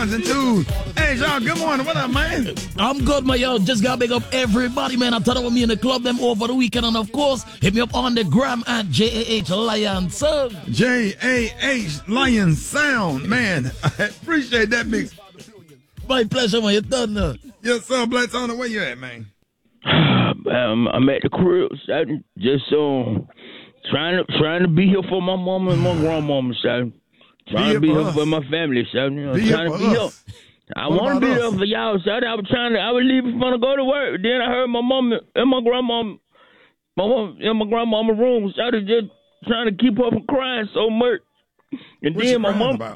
And two. Hey, y'all, good morning. What up, man? I'm good, man. Yo, just gotta big up everybody, man. I'm talking about me in the club them over the weekend. And of course, hit me up on the gram at JAH Lion Sound. JAH Lion Sound, man. I appreciate that mix. My pleasure, man. You done now. Yes, sir. Blitz on the way you at, man? I'm at the crib, son. Just trying to be here for my mama and my grandmama, son. Trying to be here for my family, son. You know, trying to be here. I want to be there for y'all, son. I was leaving to go to work. Then I heard my mama and my grandmama, in my grandmama room, started just trying to keep her from crying so much. And what then my mom. About?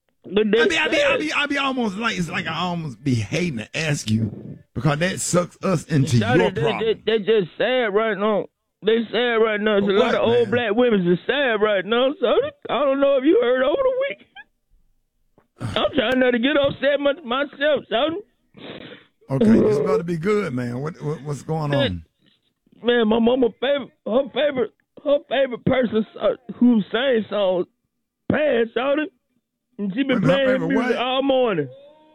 I be almost like, it's like I almost be hating to ask you because that sucks us into your problem. They just sad right now. They sad right now. There's a lot of old black women that's sad right now. So I don't know if you heard over the week. I'm trying not to get upset myself, son. Okay, this about to be good, man. What's going on? Man, my mama her favorite person who sings songs passed out it, and she been playing music all morning.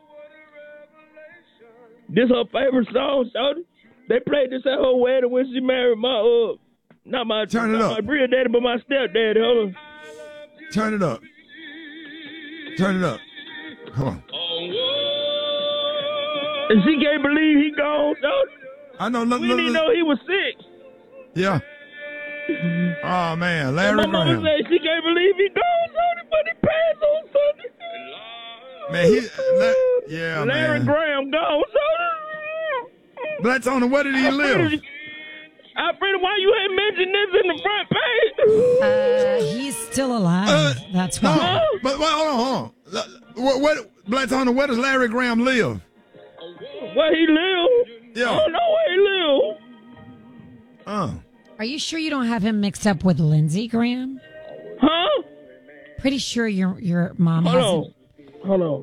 This her favorite song, son. They played this at her wedding when she married my Turn it up. My real daddy, but my stepdaddy. Hold on. Turn it up. Turn it up. Come on. And she can't believe he gone, son. I know. We didn't know he was sick. Yeah. Oh man, Larry Graham. My mama said she can't believe he gone, son, but he passed on Sunday. Man, Larry Graham gone, son. Blitz on the where did he live? Alfredo, why you ain't mentioned this in the front page? He's still alive. That's why. No, but hold on. What Blitz on the where does Larry Graham live? Where he live? Yeah. I don't know where he live. Are you sure you don't have him mixed up with Lindsey Graham? Huh? Pretty sure your mom hasn't. Hold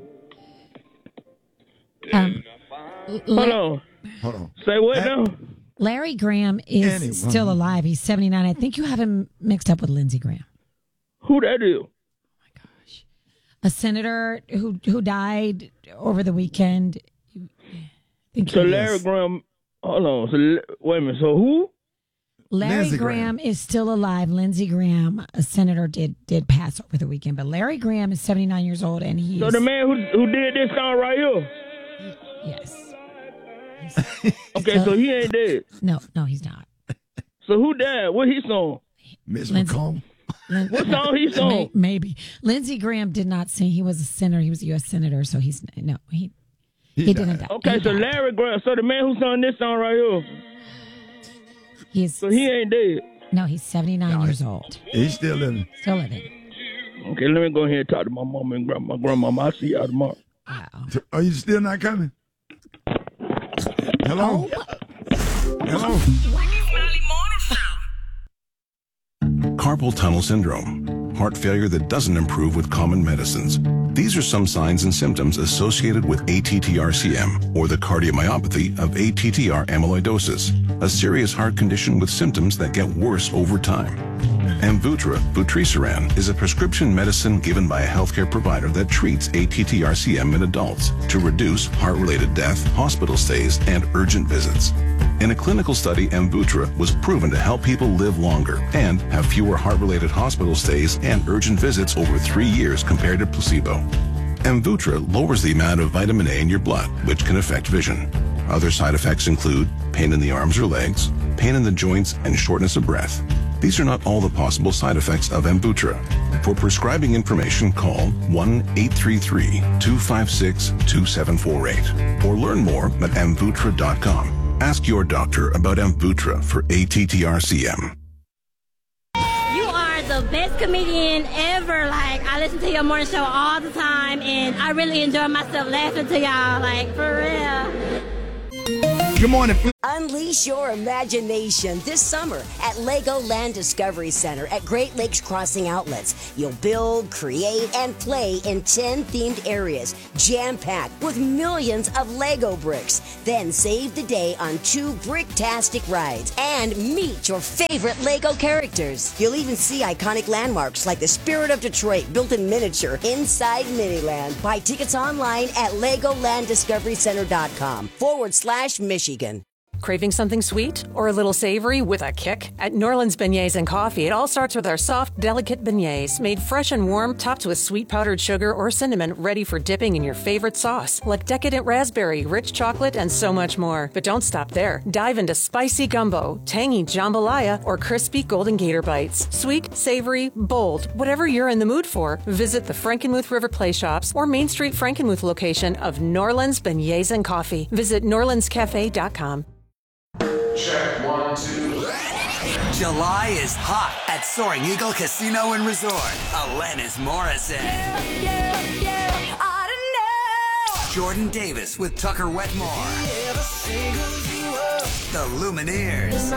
on. Say what now? Larry Graham is still alive. He's 79. I think you have him mixed up with Lindsey Graham. Who that is? Oh my gosh. A senator who died over the weekend. So Larry Graham, hold on. So wait a minute. So who? Larry Graham is still alive. Lindsey Graham, a senator, did pass over the weekend, but Larry Graham is 79 years old, and he's so the man who did this song right here. Yes. Okay, so he ain't dead. No, he's not. So who died? What he song? Miss McComb. What song he song? Maybe. Lindsey Graham did not sing. He was a senator. He was a U.S. senator, so he didn't die. Okay, so Larry Graham. So the man who sung this song right here. So he ain't dead. No, he's 79 years old. He's still living. Still living. Okay, let me go ahead and talk to my mama and my grandmama. I'll see y'all tomorrow. Wow. Are you still not coming? Hello? Hello? Carpal tunnel syndrome, heart failure that doesn't improve with common medicines. These are some signs and symptoms associated with ATTR-CM, or the cardiomyopathy of ATTR amyloidosis, a serious heart condition with symptoms that get worse over time. Amvuttra, vutrisiran, is a prescription medicine given by a healthcare provider that treats ATTR-CM in adults to reduce heart-related death, hospital stays, and urgent visits. In a clinical study, Amvuttra was proven to help people live longer and have fewer heart-related hospital stays and urgent visits over 3 years compared to placebo. Amvuttra lowers the amount of vitamin A in your blood, which can affect vision. Other side effects include pain in the arms or legs, pain in the joints, and shortness of breath. These are not all the possible side effects of Amvuttra. For prescribing information, call 1-833-256-2748 or learn more at Amvuttra.com. Ask your doctor about Amvuttra for ATTR-CM. You are the best comedian ever. Like, I listen to your morning show all the time, and I really enjoy myself laughing to y'all. Like, for real. Good morning. Unleash your imagination this summer at Legoland Discovery Center at Great Lakes Crossing Outlets. You'll build, create, and play in 10 themed areas, jam-packed with millions of Lego bricks. Then save the day on 2 bricktastic rides and meet your favorite Lego characters. You'll even see iconic landmarks like the Spirit of Detroit built in miniature inside Miniland. Buy tickets online at LegolandDiscoveryCenter.com/Michigan. Craving something sweet or a little savory with a kick? At Norland's Beignets and Coffee, it all starts with our soft, delicate beignets made fresh and warm, topped with sweet powdered sugar or cinnamon, ready for dipping in your favorite sauce, like decadent raspberry, rich chocolate, and so much more. But don't stop there. Dive into spicy gumbo, tangy jambalaya, or crispy golden gator bites. Sweet, savory, bold, whatever you're in the mood for, visit the Frankenmuth River Play Shops or Main Street Frankenmuth location of Norland's Beignets and Coffee. Visit norlandscafe.com. Check 1, 2. July is hot at Soaring Eagle Casino and Resort. Alanis Morissette. Yeah, I don't know. Jordan Davis with Tucker Wetmore. The Lumineers.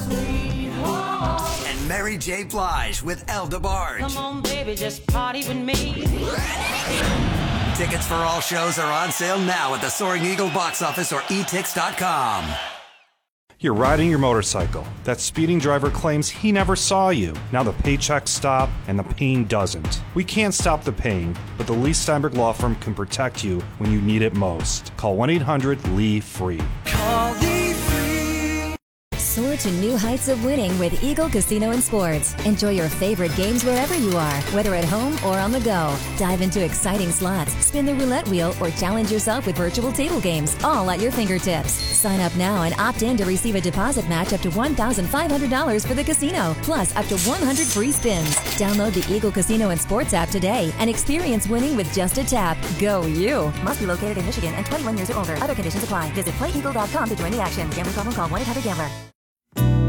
And Mary J. Blige with El DeBarge. Come on, baby, just party with me. Tickets for all shows are on sale now at the Soaring Eagle box office or etix.com. You're riding your motorcycle. That speeding driver claims he never saw you. Now the paychecks stop and the pain doesn't. We can't stop the pain, but the Lee Steinberg Law Firm can protect you when you need it most. Call 1-800-LEE-FREE. Call Lee Free. Soar to new heights of winning with Eagle Casino and Sports. Enjoy your favorite games wherever you are, whether at home or on the go. Dive into exciting slots, spin the roulette wheel, or challenge yourself with virtual table games, all at your fingertips. Sign up now and opt in to receive a deposit match up to $1,500 for the casino, plus up to 100 free spins. Download the Eagle Casino and Sports app today and experience winning with just a tap. Go you! Must be located in Michigan and 21 years or older. Other conditions apply. Visit playeagle.com to join the action. Gambling problem, call 1-800-GAMBLER.